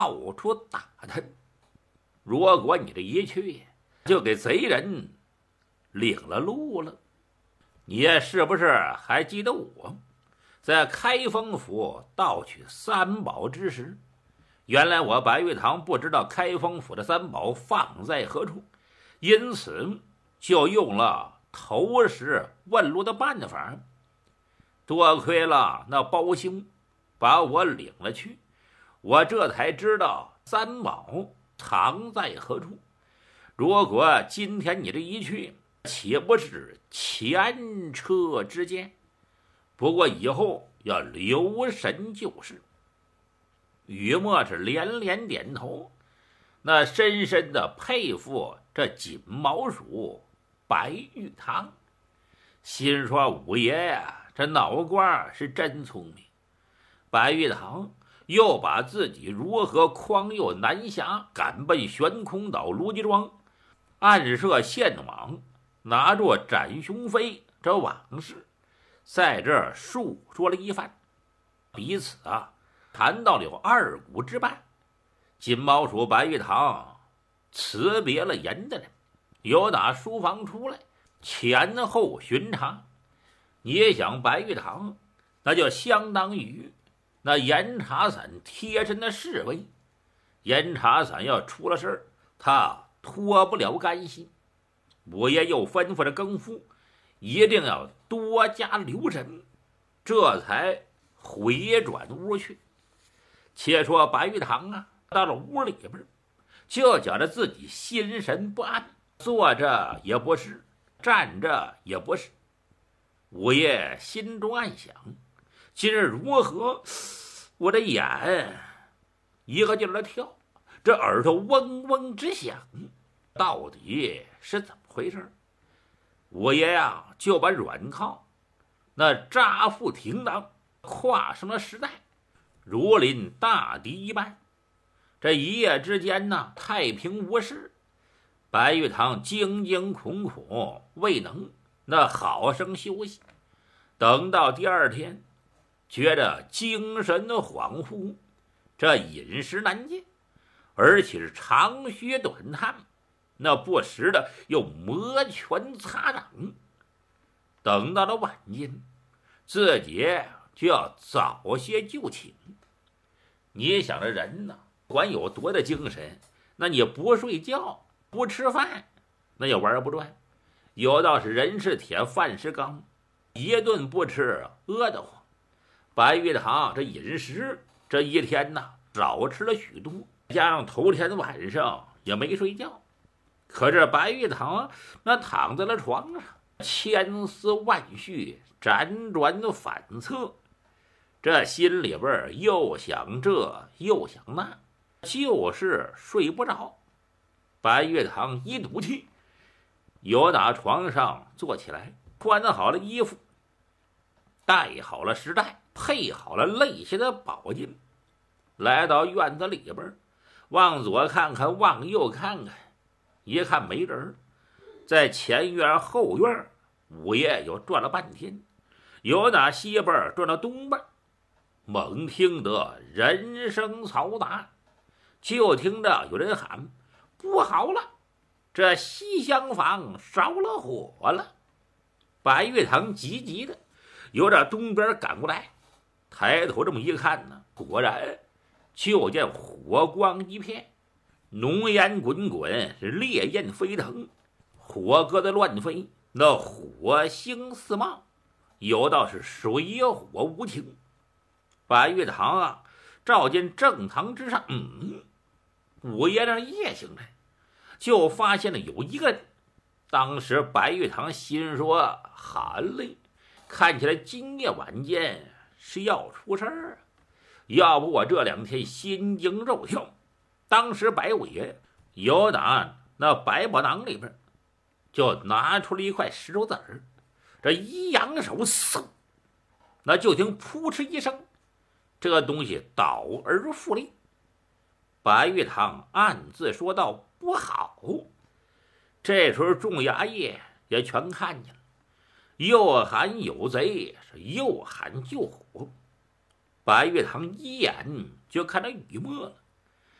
到处打探。如果你这一去，就给贼人领了路了。你是不是还记得我在开封府盗取三宝之时，原来我白玉堂不知道开封府的三宝放在何处，因此就用了投石问路的办法。多亏了那包兄把我领了去，我这才知道三宝藏在何处。如果今天你这一去，岂不是前车之鉴？不过以后要留神就是。雨墨是连连点头，那深深的佩服这锦毛鼠白玉堂，心说五爷呀，这脑瓜是真聪明。白玉堂又把自己如何匡佑南侠，赶奔悬空岛卢集庄，暗设线网，拿着斩雄飞这往事，在这儿述说了一番。彼此谈到了二股之半。锦毛鼠白玉堂辞别了严大人，由打书房出来，前后巡查。你也想白玉堂那就相当于那严查伞贴身的侍卫，严查伞要出了事儿，他脱不了干系。五爷又吩咐着更夫一定要多加留神，这才回转屋去。且说白玉堂到了屋里边，就觉得自己心神不安，坐着也不是，站着也不是。五爷心中暗想，今日如何？我的眼一个劲儿的跳，这耳朵嗡嗡直响，到底是怎么回事？五爷就把软靠那扎腹挺当，跨上了石带，如临大敌一般。这一夜之间太平无事。白玉堂惊惊恐恐，未能那好生休息。等到第二天，觉得精神恍惚，这饮食难进，而且是长吁短叹，那不时的又摩拳擦掌。等到了晚间，自己就要早些就寝。你想这人管有多大精神，那你不睡觉不吃饭，那也玩不转。有道是人是铁饭是钢，一顿不吃饿得慌。白玉堂这饮食这一天少吃了许多，加上头天晚上也没睡觉。可是白玉堂那躺在了床上，千丝万绪，辗转反侧，这心里边又想这又想那，就是睡不着。白玉堂一赌气，由打床上坐起来，穿好了衣服，戴好了石带，配好了肋下的宝剑，来到院子里边，往左看看，往右看看，一看没人，在前院后院，五爷又转了半天，由打西边转到东边，猛听得人声嘈杂，就听着有人喊：不好了，这西厢房着了火了！白玉堂急急的由这东边赶过来，抬头这么一看果然就见火光一片，浓烟滚滚，是烈焰飞腾，火疙瘩乱飞，那火星四冒，有道是水火无情。白玉堂照见正堂之上，五爷让夜醒来，就发现了有一个人。当时白玉堂心说：寒嘞，看起来今夜晚间是要出事儿要不我这两天心惊肉跳。当时白五爷由打那百宝囊里边就拿出了一块石头子儿，这一扬手，嗖，那就听扑哧一声，这个东西倒而复立。白玉堂暗自说道：不好！这时候众衙役也全看见了，又喊有贼，是又喊救火。白玉堂一眼就看到雨墨了，